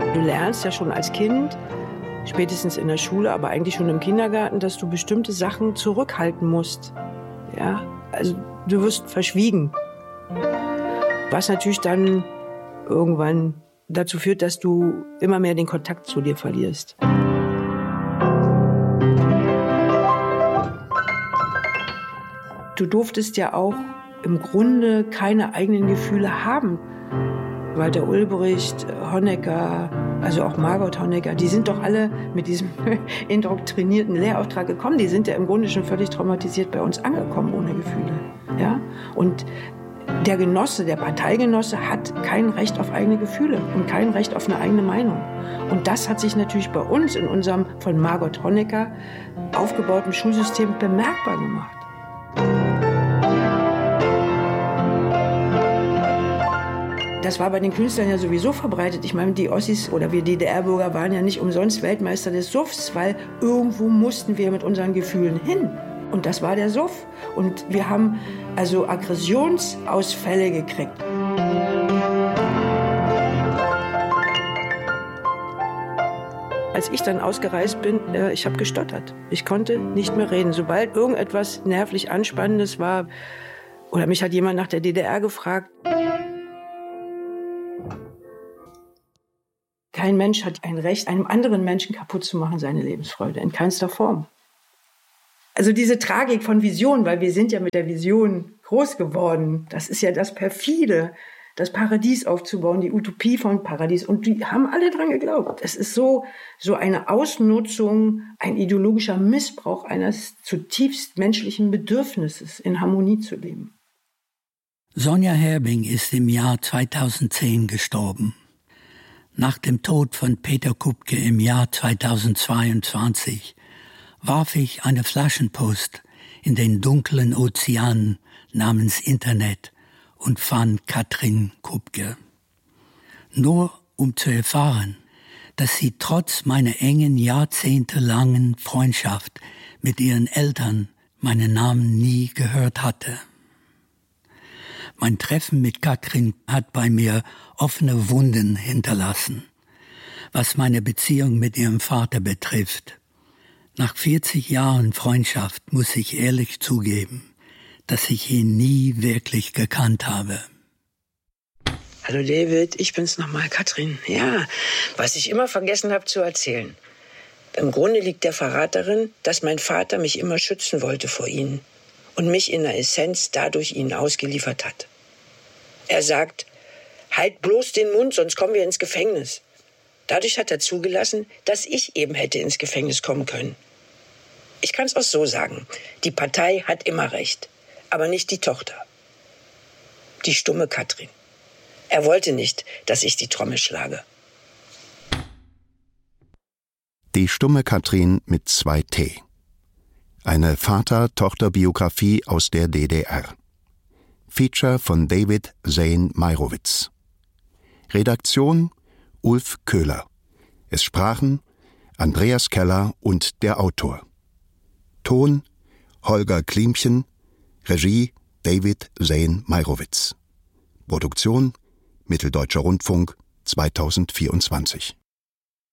Du lernst ja schon als Kind, spätestens in der Schule, aber eigentlich schon im Kindergarten, dass du bestimmte Sachen zurückhalten musst. Ja, also du wirst verschwiegen. Was natürlich dann irgendwann dazu führt, dass du immer mehr den Kontakt zu dir verlierst. Du durftest ja auch im Grunde keine eigenen Gefühle haben. Walter Ulbricht, Honecker, also auch Margot Honecker, die sind doch alle mit diesem indoktrinierten Lehrauftrag gekommen. Die sind ja im Grunde schon völlig traumatisiert bei uns angekommen, ohne Gefühle. Ja? Und der Genosse, der Parteigenosse hat kein Recht auf eigene Gefühle und kein Recht auf eine eigene Meinung. Und das hat sich natürlich bei uns in unserem von Margot Honecker aufgebauten Schulsystem bemerkbar gemacht. Das war bei den Künstlern ja sowieso verbreitet. Ich meine, die Ossis oder wir DDR-Bürger waren ja nicht umsonst Weltmeister des Suffs, weil irgendwo mussten wir mit unseren Gefühlen hin. Und das war der Suff. Und wir haben also Aggressionsausfälle gekriegt. Als ich dann ausgereist bin, ich habe gestottert. Ich konnte nicht mehr reden. Sobald irgendetwas nervlich Anspannendes war oder mich hat jemand nach der DDR gefragt, kein Mensch hat ein Recht, einem anderen Menschen kaputt zu machen, seine Lebensfreude, in keinster Form. Also diese Tragik von Vision, weil wir sind ja mit der Vision groß geworden, das ist ja das Perfide, das Paradies aufzubauen, die Utopie von Paradies. Und die haben alle dran geglaubt. Es ist so eine Ausnutzung, ein ideologischer Missbrauch eines zutiefst menschlichen Bedürfnisses, in Harmonie zu leben. Sonja Herbing ist im Jahr 2010 gestorben. Nach dem Tod von Peter Kubke im Jahr 2022 warf ich eine Flaschenpost in den dunklen Ozean namens Internet und fand Katrin Kubke. Nur um zu erfahren, dass sie trotz meiner engen, jahrzehntelangen Freundschaft mit ihren Eltern meinen Namen nie gehört hatte. Mein Treffen mit Katrin hat bei mir offene Wunden hinterlassen, was meine Beziehung mit ihrem Vater betrifft. Nach 40 Jahren Freundschaft muss ich ehrlich zugeben, dass ich ihn nie wirklich gekannt habe. Hallo David, ich bin's nochmal, Katrin. Ja, was ich immer vergessen habe zu erzählen. Im Grunde liegt der Verrat darin, dass mein Vater mich immer schützen wollte vor Ihnen und mich in der Essenz dadurch Ihnen ausgeliefert hat. Er sagt, halt bloß den Mund, sonst kommen wir ins Gefängnis. Dadurch hat er zugelassen, dass ich eben hätte ins Gefängnis kommen können. Ich kann es auch so sagen, die Partei hat immer recht, aber nicht die Tochter. Die stumme Katrin. Er wollte nicht, dass ich die Trommel schlage. Die stumme Katrin mit 2 T. Eine Vater-Tochter-Biografie aus der DDR. Feature von David Zane Meirowitz. Redaktion Ulf Köhler. Es sprachen Andreas Keller und der Autor. Ton Holger Klimchen. Regie David Zane Meirowitz. Produktion Mitteldeutscher Rundfunk 2024.